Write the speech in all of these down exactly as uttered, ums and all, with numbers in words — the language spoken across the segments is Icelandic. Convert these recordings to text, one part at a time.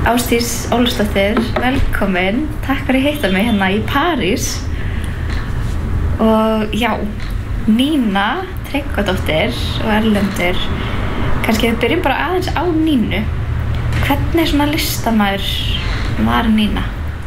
Ásdís Ólafsdóttir, velkomin. Takk fyrir að hitta mig hérna í París. Og já, Nína Tryggvadóttir og Erlendur, kannski við byrjum bara aðeins á Nínu. Hvernig svona listamaður var Nína?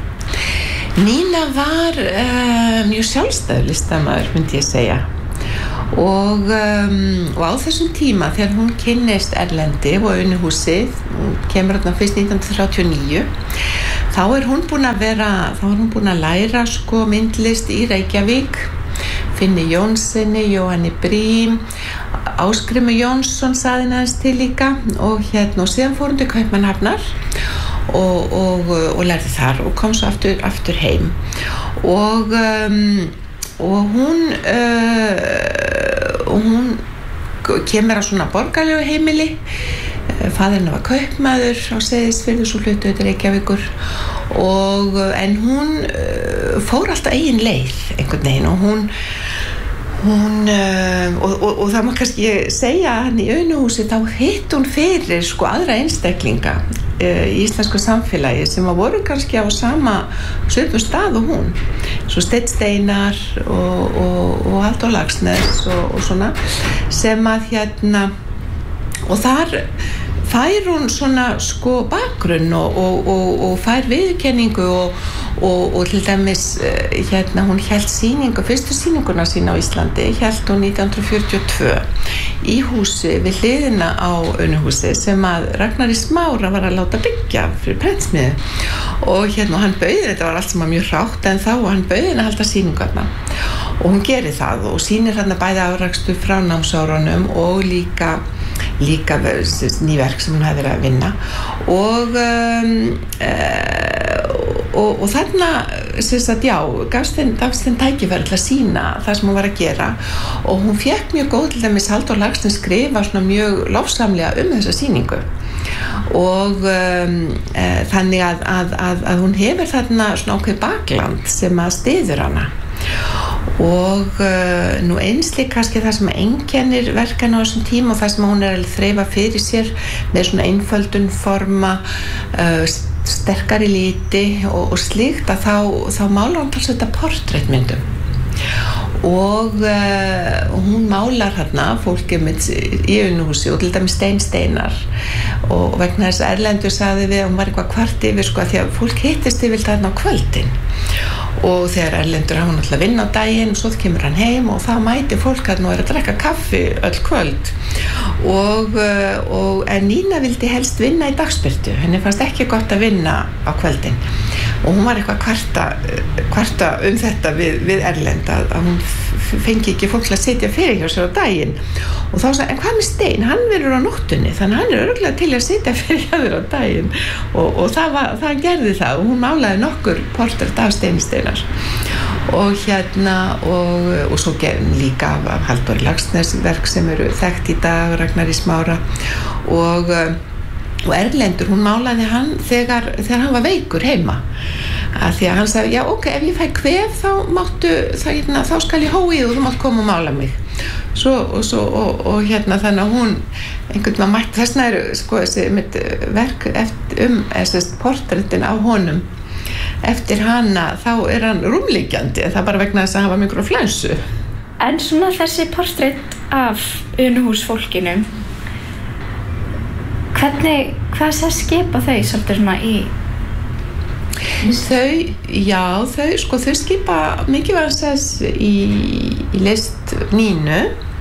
Nína var uh, mjög sjálfstæður listamaður, myndi ég segja. Og, um, og á þessum tíma þegar hún kynnist Erlendi og Unuhúsið, hún kemur þarna fyrst nítján hundruð þrjátíu og níu, þá er hún búin að vera, þá er hún búin að læra sko myndlist í Reykjavík, Finni Jónssoni, Jóhanni Brím, Ásgrímur Jónsson saði hans til líka og hérna og síðan fór hún til Kaupmannahafnar og, og, og lærði þar og kom svo aftur, aftur heim og um, og hún uh, og hún kemur á svona borgarlegu heimili. Faðirinn var kaupmaður á Seyðisfirði, svo hlutu til Reykjavíkur og en hún uh, fór alltaf eigin leið einhvern veginn og hún hún uh, og, og, og það má kannski segja hann í Unuhúsi þá hitt hún fyrir sko aðra einstaklinga uh, í íslensku samfélagi sem að voru kannski á sama svipum stað og hún, svo Steinn Steinar og, og, og Halldór Laxness og, og svona sem að hérna og þar fær hún svona sko bakgrunn og, og, og, og fær viðurkenningu og, og, og til dæmis hérna hún hélt sýningu, fyrstu sýninguna sína á Íslandi hélt hún nítján hundruð fjörutíu og tvö í húsi við hliðina á Unuhúsi sem að Ragnar í Smára var að láta byggja fyrir prentsmiðju og hérna og hann bauð, þetta var allt sem var mjög hrátt en þá og hann bauð henni að halda sýningu þarna og hún gerir það og sýnir þarna bæði afrakstur frá námsárunum og líka líka nýverk sem hún hafði verið að vinna og um, uh, og, og þarna sem sagt, já, gafst þeim, gafst þeim tækifæri til að sýna það sem hún var að gera og hún fékk mjög góð til dæmis Halldór Laxness skrifa svona mjög lofsamlega um þessa sýningu og um, uh, þannig að, að, að, að hún hefur þarna svona ákveð bakland sem að styður hana og uh, nú einsli kannski það sem einkennir verkan á þessum tíma og það sem hún er að þreifa fyrir sér með svona einföldun forma uh, sterkari liti og, og slíkt að þá, þá málar hún talsveit að portréttmyndum og uh, hún málar hérna fólki með í Unuhúsi og til dæmis Steinn Steinar og vegna þess að Erlendur sagði við að hún var eitthvað kvart yfir sko að því að fólk hittist yfir þarna á kvöldin og þegar Erlendur hann var náttúrulega að vinna á daginn og svo kemur hann heim og þá mæti fólk að nú er að drekka kaffi öll kvöld og, og en Nína vildi helst vinna í dagsbirtu, henni fannst ekki gott að vinna á kvöldin og hún var eitthvað kvarta, kvarta um þetta við, við Erlend að, að hún fengi ekki fólk til að sitja fyrir hjá sér á daginn og þá sagði, en hvað með Stein, hann verður á nóttunni þannig hann er örugglega til að sitja fyrir hjá þér á daginn og, og það, var, það gerði það og hún málaði nokkur portrett af Steini Steinar og hérna og, og svo gerði líka af, af Halldór Laxness verk sem eru þekkt í dag, Ragnar í Smára og og Erlendur, hún málaði hann þegar, þegar hann var veikur heima að því að hann sagði, já ok, ef ég fæ kvef þá máttu, þá, hérna, þá skal ég hóið og þú mátt koma og mála mig svo, og, svo, og, og hérna þannig að hún einhvern veginn mætti þessna eru sko þessi mitt verk eftir, um þessi portrettin af honum eftir hana, þá er hann rúmliggjandi það er bara vegna þess að hann var mjög flensu En svona þessi portrett af Unuhúsfólkinu Hvernig, hvað sé skipa þau svolítið svona í Þau, já, þau, sko, þau skipa mikið var þess í, í list Nínu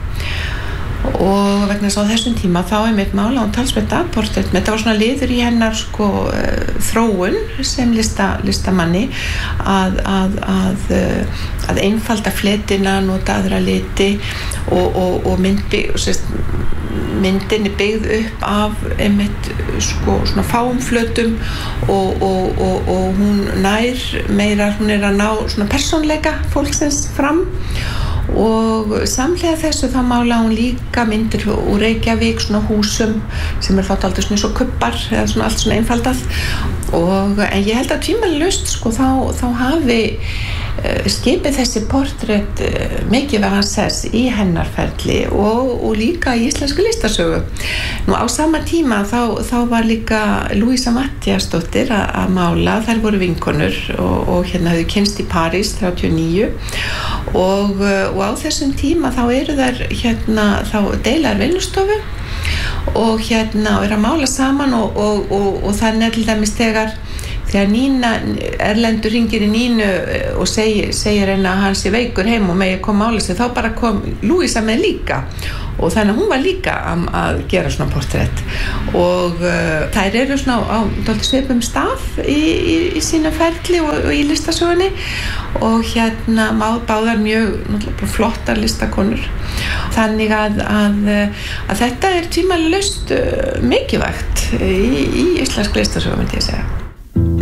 og vegna þess að á þessum tíma þá er mitt mála og talsveit portrett, þetta var svona liður í hennar sko þróun sem lista, listamanni að, að, að, að einfalda fletina, nota aðra liti og, og, og myndby, sérst, myndin er byggð upp af einmitt sko svona fáum flötum og, og, og, og hún nær meira, hún er að ná svona persónleika fólksins fram og samhliða þessu þá mála hún líka myndir úr Reykjavík, svona húsum sem er þátt aldrei svona eins og kubbar eða svona allt svona einfaldað og en ég held að tvímælalaust sko þá, þá hafi skipið þessi portrett mikið var hans sess í hennar ferli og, og líka í íslensku listasögu. Nú á sama tíma þá, þá var líka Louisa Matthíasdóttir að mála, þær voru vinkonur og, og hérna hafðu kynst í París þrjátíu og níu og, og á þessum tíma þá eru þær hérna, þá deilar vinnustofu og hérna og er að mála saman og, og, og, og þannig er til dæmis þegar Þegar Nína, Erlendur hringir í Nínu og segir, segir henni að hann sé veikur heim og megi koma mála sig, þá bara kom Louisa með líka og þannig að hún var líka að, að gera svona portrett og uh, þær eru svona á, á svipum stað í, í, í sína ferli og, og í listasögunni og hérna báðar mjög flottar listakonur. Þannig að, að, að þetta er tvímælalaust mikilvægt í, í íslensk listasögu, myndi ég segja.